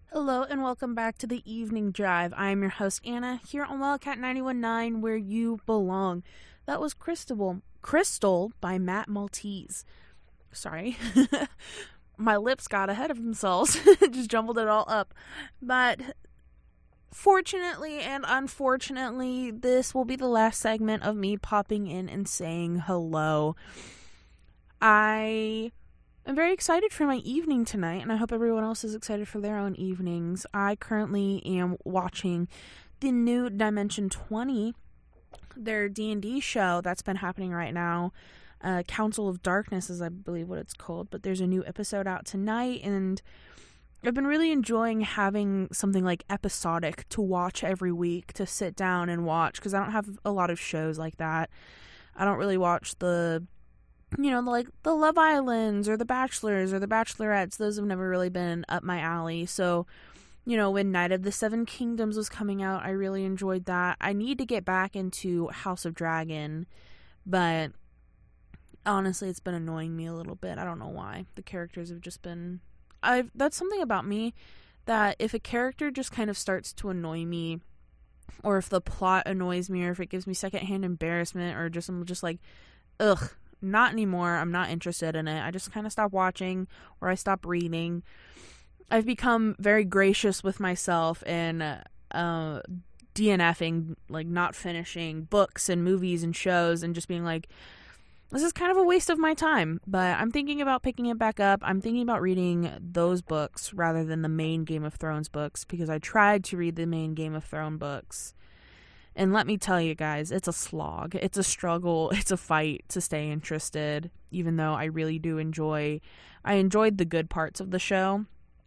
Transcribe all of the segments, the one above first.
Hello and welcome back to the Evening Drive. I am your host Anna here on Wildcat 91.9 where you belong. That was Crystal by Matt Maltese. Sorry. My lips got ahead of themselves. Just jumbled it all up. But fortunately and unfortunately, this will be the last segment of me popping in and saying hello. I'm very excited for my evening tonight, and I hope everyone else is excited for their own evenings. I currently am watching the new Dimension 20, their D&D show that's been happening right now. Council of Darkness is, I believe, what it's called, but there's a new episode out tonight, and I've been really enjoying having something like episodic to watch every week, to sit down and watch, because I don't have a lot of shows like that. I don't really watch the Love Islands or the Bachelors or the Bachelorettes. Those have never really been up my alley. So, when Night of the Seven Kingdoms was coming out, I really enjoyed that. I need to get back into House of Dragon, but honestly, it's been annoying me a little bit. I don't know why. The characters have just been... That's something about me, that if a character just kind of starts to annoy me, or if the plot annoys me, or if it gives me secondhand embarrassment, or I'm just like, ugh, not anymore, I'm not interested in it. I just kind of stop watching, or I stop reading. I've become very gracious with myself and DNFing, like not finishing books and movies and shows, and just being like, this is kind of a waste of my time. But I'm thinking about picking it back up. I'm thinking about reading those books rather than the main Game of Thrones books, because I tried to read the main Game of Thrones books. And let me tell you guys, it's a slog. It's a struggle. It's a fight to stay interested, even though I really do I enjoyed the good parts of the show.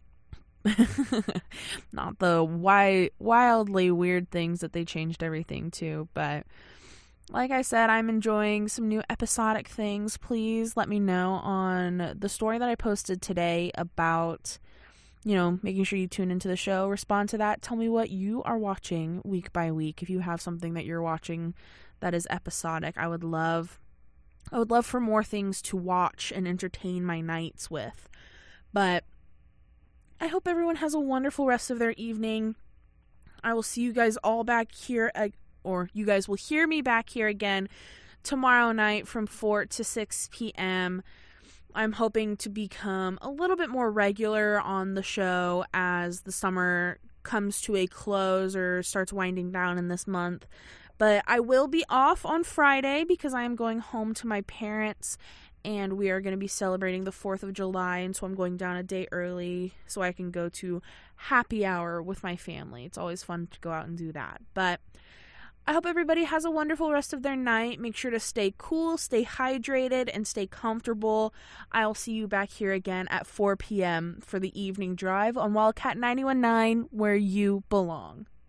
Not the wildly weird things that they changed everything to. But like I said, I'm enjoying some new episodic things. Please let me know on the story that I posted today about... making sure you tune into the show, respond to that, tell me what you are watching week by week. If you have something that you're watching that is episodic, I would love for more things to watch and entertain my nights with. But I hope everyone has a wonderful rest of their evening. I will see you guys all back here, or you guys will hear me back here again tomorrow night from 4 to 6 p.m., I'm hoping to become a little bit more regular on the show as the summer comes to a close or starts winding down in this month. But I will be off on Friday because I am going home to my parents, and we are going to be celebrating the 4th of July, and so I'm going down a day early so I can go to happy hour with my family. It's always fun to go out and do that. But I hope everybody has a wonderful rest of their night. Make sure to stay cool, stay hydrated, and stay comfortable. I'll see you back here again at 4 p.m. for the Evening Drive on Wildcat 91.9, where you belong.